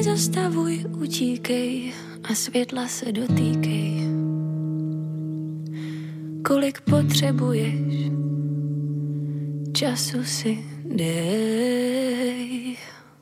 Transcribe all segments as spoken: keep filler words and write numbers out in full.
Nezastavuj, utíkej a světla se dotýkej. Kolik potřebuješ, času si dej.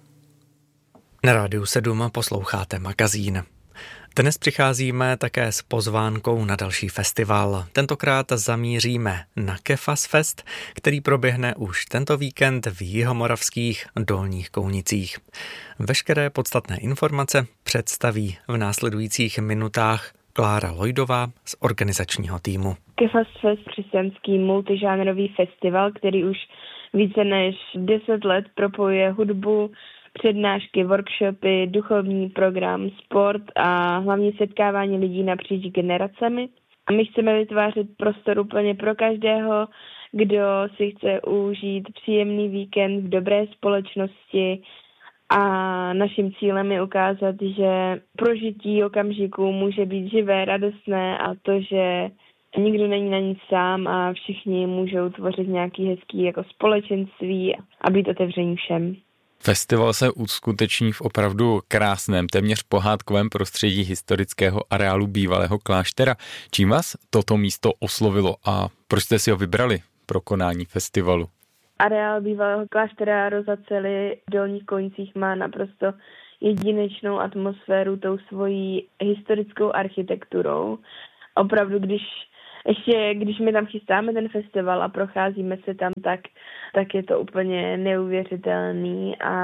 Na Rádiu sedm posloucháte magazín. Dnes přicházíme také s pozvánkou na další festival. Tentokrát zamíříme na Kefas Fest, který proběhne už tento víkend v jihomoravských Dolních Kounicích. Veškeré podstatné informace představí v následujících minutách Klára Lojdová z organizačního týmu. Kefas Fest, křesťanský multižánrový festival, který už více než deset let propojuje hudbu, přednášky, workshopy, duchovní program, sport a hlavně setkávání lidí napříč generacemi. A my chceme vytvářet prostor úplně pro každého, kdo si chce užít příjemný víkend v dobré společnosti. A naším cílem je ukázat, že prožití okamžiku může být živé, radostné a to, že nikdo není na nic sám a všichni můžou tvořit nějaký hezký jako společenství a být otevření všem. Festival se uskuteční v opravdu krásném, téměř pohádkovém prostředí historického areálu bývalého kláštera. Čím vás toto místo oslovilo a proč jste si ho vybrali pro konání festivalu? Areál bývalého kláštera Rozacely v Dolních Kounicích má naprosto jedinečnou atmosféru tou svojí historickou architekturou. Opravdu, když ještě když my tam chystáme ten festival a procházíme se tam, tak, tak je to úplně neuvěřitelný a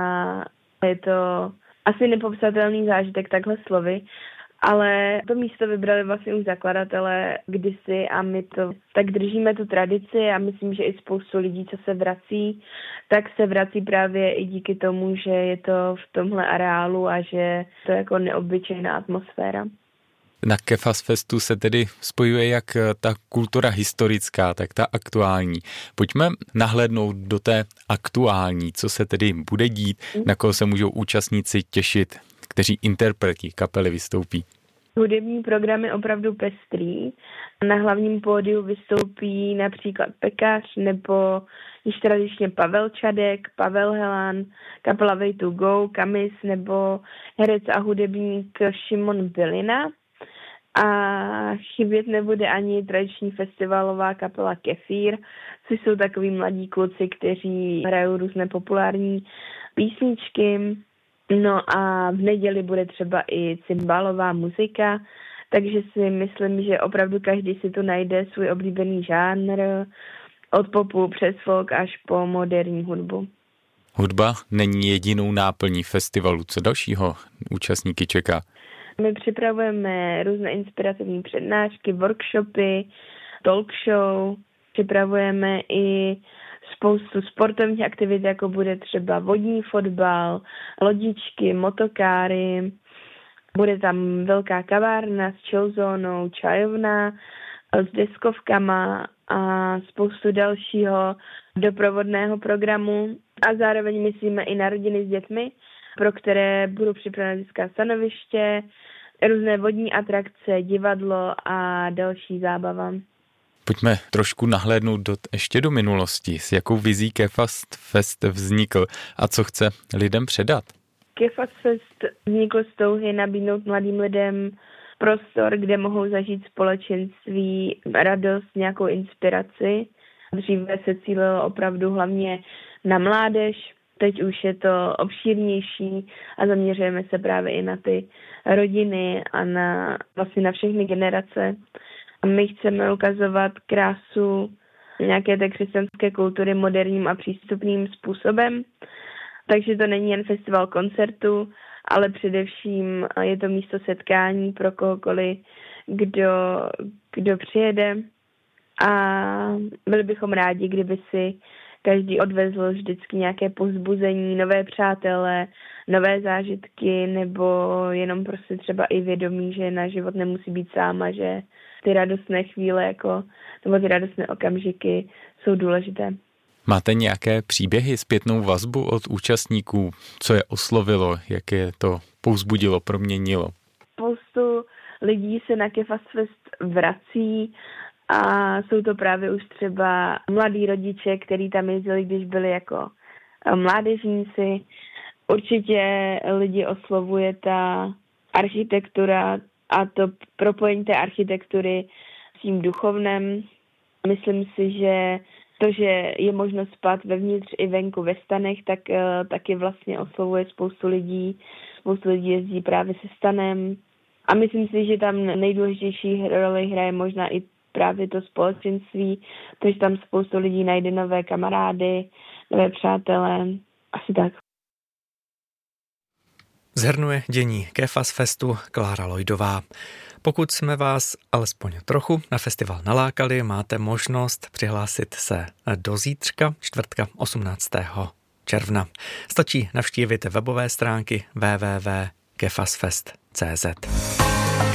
je to asi nepopsatelný zážitek takhle slovy, ale to místo vybrali vlastně už zakladatelé kdysi a my to tak držíme tu tradici a myslím, že i spoustu lidí, co se vrací, tak se vrací právě i díky tomu, že je to v tomhle areálu a že to je jako neobyčejná atmosféra. Na Kefas Festu se tedy spojuje jak ta kultura historická, tak ta aktuální. Pojďme nahlédnout do té aktuální, co se tedy bude dít, na koho se můžou účastníci těšit, kteří interpreti kapely vystoupí. Hudební program je opravdu pestrý. Na hlavním pódiu vystoupí například Pekař nebo již tradičně Pavel Čadek, Pavel Helan, kapela Way to Go, Kamis nebo herec a hudebník Šimon Bylina. A chybět nebude ani tradiční festivalová kapela Kefír, což jsou takový mladí kluci, kteří hrajou různé populární písničky. No a v neděli bude třeba i cymbalová muzika, takže si myslím, že opravdu každý si tu najde svůj oblíbený žánr, od popu přes folk až po moderní hudbu. Hudba není jedinou náplní festivalu. Co dalšího účastníky čeká? My připravujeme různé inspirativní přednášky, workshopy, talk show, připravujeme i spoustu sportovních aktivit, jako bude třeba vodní fotbal, lodičky, motokáry, bude tam velká kavárna s chillzónou, čajovna s deskovkama a spoustu dalšího doprovodného programu. A zároveň myslíme i na rodiny s dětmi, pro které budou připravené dětská stanoviště, různé vodní atrakce, divadlo a další zábava. Pojďme trošku nahlédnout do, ještě do minulosti. S jakou vizí Kefas Fest vznikl a co chce lidem předat? Kefas Fest vznikl z touhy nabídnout mladým lidem prostor, kde mohou zažít společenství, radost, nějakou inspiraci. Dříve se cílilo opravdu hlavně na mládež, teď už je to obšírnější a zaměřujeme se právě i na ty rodiny a na, vlastně na všechny generace. A my chceme ukazovat krásu nějaké té křesťanské kultury moderním a přístupným způsobem. Takže to není jen festival koncertu, ale především je to místo setkání pro kohokoliv, kdo, kdo přijede. A byli bychom rádi, kdyby si každý odvezl vždycky nějaké povzbuzení, nové přátelé, nové zážitky nebo jenom prostě třeba i vědomí, že na život nemusí být sám a že ty radostné chvíle jako, nebo ty radostné okamžiky jsou důležité. Máte nějaké příběhy, zpětnou vazbu od účastníků? Co je oslovilo, jak je to povzbudilo, proměnilo? Spoustu lidí se na Kefas Fest vrací a jsou to právě už třeba mladí rodiče, kteří tam jezdili, když byli jako mládežníci Určitě lidi oslovuje ta architektura a to propojení té architektury s tím duchovnem. Myslím si, že to, že je možno spát vevnitř i venku ve stanech, tak taky vlastně oslovuje spoustu lidí. Spoustu lidí jezdí právě se stanem. A myslím si, že tam nejdůležitější roli hraje možná i právě to společenství, protože tam spoustu lidí najde nové kamarády, nové přátelé, asi tak. Zhrnuje dění Kefas Festu Klára Lojdová. Pokud jsme vás alespoň trochu na festival nalákali, máte možnost přihlásit se do zítřka, čtvrtka osmnáctého června. Stačí navštívit webové stránky w w w tečka kefasfest tečka c z.